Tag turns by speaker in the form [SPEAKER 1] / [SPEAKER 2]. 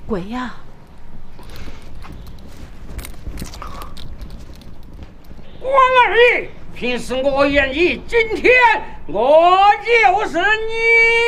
[SPEAKER 1] 鬼呀！
[SPEAKER 2] 关二爷，平时我愿意，今天我就是你。